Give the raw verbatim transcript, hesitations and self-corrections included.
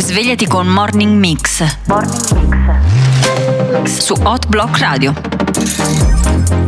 Svegliati con Morning Mix. Morning Mix. Su Hot Block Radio.